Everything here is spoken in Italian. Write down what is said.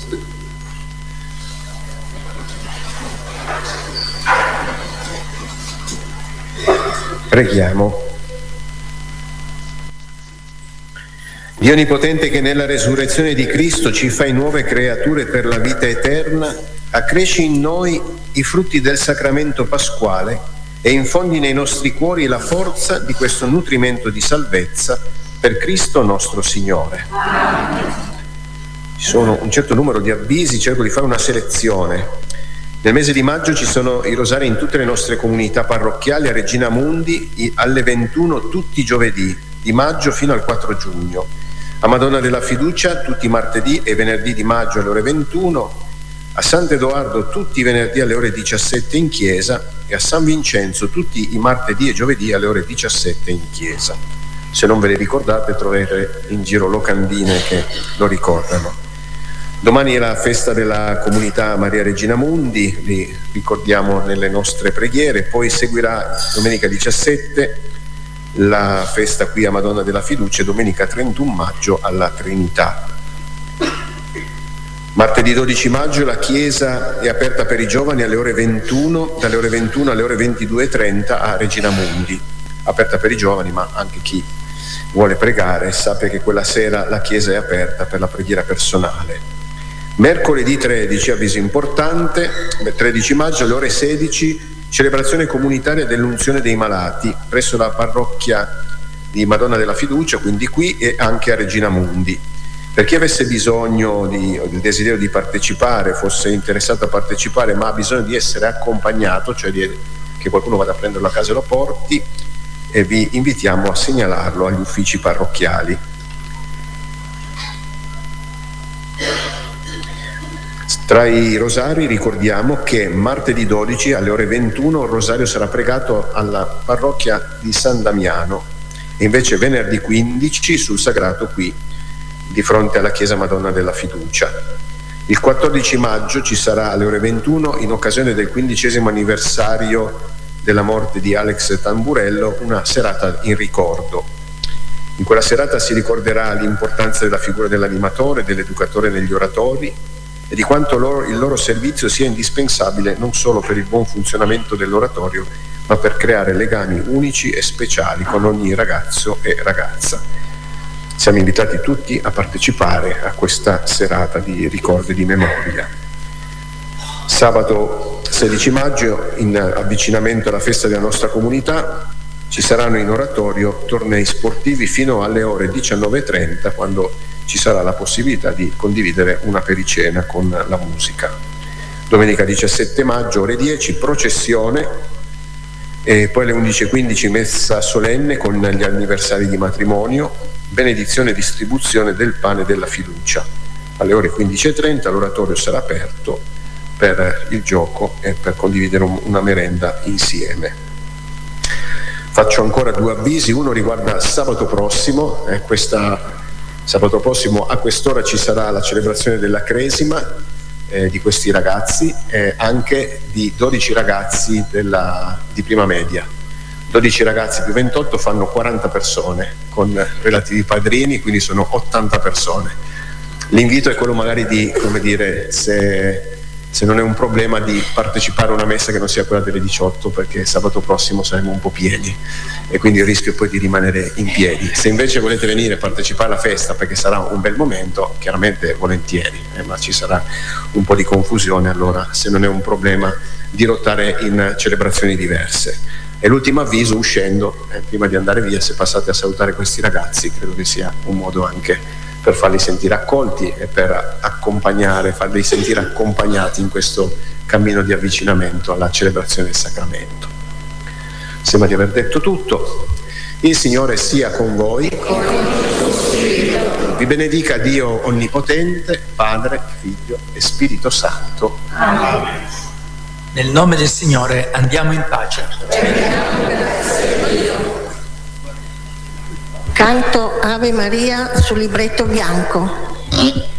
Preghiamo. Dio Onnipotente, che nella resurrezione di Cristo ci fai nuove creature per la vita eterna, accresci in noi i frutti del sacramento pasquale e infondi nei nostri cuori la forza di questo nutrimento di salvezza per Cristo nostro Signore. Ci sono un certo numero di avvisi, cerco di fare una selezione. Nel mese di maggio ci sono i rosari in tutte le nostre comunità parrocchiali a Regina Mundi alle 21 tutti i giovedì di maggio fino al 4 giugno. A Madonna della Fiducia tutti i martedì e venerdì di maggio alle ore 21, a Sant'Edoardo tutti i venerdì alle ore 17 in chiesa e a San Vincenzo tutti i martedì e giovedì alle ore 17 in chiesa. Se non ve le ricordate troverete in giro locandine che lo ricordano. Domani è la festa della comunità Maria Regina Mundi, li ricordiamo nelle nostre preghiere, poi seguirà domenica 17 la festa qui a Madonna della Fiducia, domenica 31 maggio alla Trinità. Martedì 12 maggio la chiesa è aperta per i giovani alle ore 21, dalle ore 21 alle ore 22:30 a Regina Mundi, aperta per i giovani, ma anche chi vuole pregare sappia che quella sera la chiesa è aperta per la preghiera personale. Mercoledì 13, avviso importante, 13 maggio alle ore 16, celebrazione comunitaria dell'unzione dei malati presso la parrocchia di Madonna della Fiducia, quindi qui e anche a Regina Mundi. Per chi avesse bisogno il desiderio di partecipare, fosse interessato a partecipare ma ha bisogno di essere accompagnato, cioè che qualcuno vada a prenderlo a casa e lo porti, e vi invitiamo a segnalarlo agli uffici parrocchiali. Tra i rosari ricordiamo che martedì 12 alle ore 21 il rosario sarà pregato alla parrocchia di San Damiano e invece venerdì 15 sul Sagrato qui di fronte alla chiesa Madonna della Fiducia. Il 14 maggio ci sarà alle ore 21, in occasione del 15° anniversario della morte di Alex Tamburello, una serata in ricordo. In quella serata si ricorderà l'importanza della figura dell'animatore, dell'educatore negli oratori e di quanto il loro servizio sia indispensabile non solo per il buon funzionamento dell'oratorio, ma per creare legami unici e speciali con ogni ragazzo e ragazza. Siamo invitati tutti a partecipare a questa serata di ricordo e di memoria. Sabato 16 maggio, in avvicinamento alla festa della nostra comunità, ci saranno in oratorio tornei sportivi fino alle ore 19:30, quando ci sarà la possibilità di condividere una pericena con la musica. Domenica 17 maggio, ore 10, processione, e poi alle 11:15 messa solenne con gli anniversari di matrimonio, benedizione e distribuzione del pane della fiducia. Alle ore 15:30 l'oratorio sarà aperto per il gioco e per condividere una merenda insieme. Faccio ancora 2 avvisi, uno riguarda sabato prossimo, sabato prossimo a quest'ora ci sarà la celebrazione della cresima di questi ragazzi, anche di 12 ragazzi di prima media. 12 ragazzi più 28 fanno 40 persone con relativi padrini, quindi sono 80 persone. L'invito è quello magari di, come dire, se non è un problema, di partecipare a una messa che non sia quella delle 18, perché sabato prossimo saremo un po' pieni e quindi il rischio è poi di rimanere in piedi. Se invece volete venire a partecipare alla festa perché sarà un bel momento, chiaramente volentieri, ma ci sarà un po' di confusione, allora se non è un problema dirottare in celebrazioni diverse. E l'ultimo avviso, uscendo, prima di andare via, se passate a salutare questi ragazzi, credo che sia un modo anche per farli sentire accolti e per farli sentire accompagnati in questo cammino di avvicinamento alla celebrazione del sacramento. Sembra di aver detto tutto. Il Signore sia con voi. Vi benedica Dio Onnipotente, Padre, Figlio e Spirito Santo. Amen. Nel nome del Signore andiamo in pace. Canto Ave Maria sul libretto bianco.